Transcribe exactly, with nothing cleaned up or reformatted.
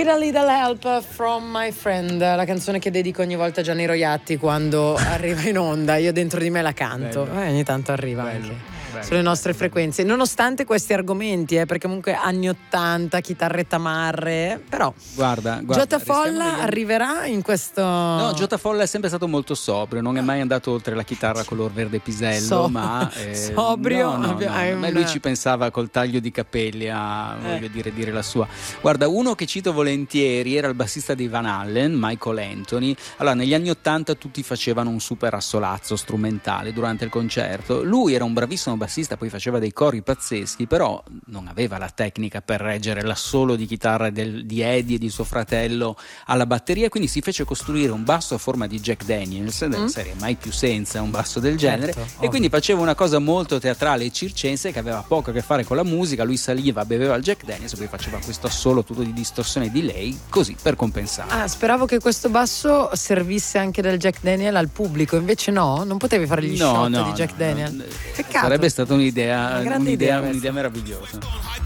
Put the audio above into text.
With a Little Help from My Friend, la canzone che dedico ogni volta a Gianni Roiatti quando arriva in onda. Io dentro di me la canto, eh, ogni tanto arriva bello, anche bello, sulle nostre bello. frequenze, nonostante questi argomenti, eh, perché comunque anni ottanta, chitarre tamarre, però guarda, guarda Giotta Folla arriverà in questo. No, Giotta Folla è sempre stato molto sobrio, non è mai andato oltre la chitarra color verde pisello, so- ma eh, sobrio, no, no, no, no. Ma lui ci pensava col taglio di capelli a eh. voglio dire dire la sua. Guarda, uno che cito volentieri era il bassista di Van Halen, Michael Anthony. Allora, negli anni ottanta tutti facevano un super assolazzo strumentale durante il concerto. Lui era un bravissimo bassista, poi faceva dei cori pazzeschi, però non aveva la tecnica per reggere l'assolo di chitarra del, di Eddie e di suo fratello alla batteria, quindi si fece costruire un basso a forma di Jack Daniels della mm. serie mai più senza un basso del genere, certo, e ovvio. Quindi faceva una cosa molto teatrale e circense che aveva poco a che fare con la musica. Lui saliva, beveva il Jack Daniels e poi faceva questo assolo tutto di distorsione di lei, così per compensare. Ah, speravo che questo basso servisse anche del Jack Daniel al pubblico, invece no, non potevi fare gli no, shot no, di Jack no, Daniel. No, Peccato. Sarebbe stata un'idea, Una grande un'idea, idea, un'idea meravigliosa.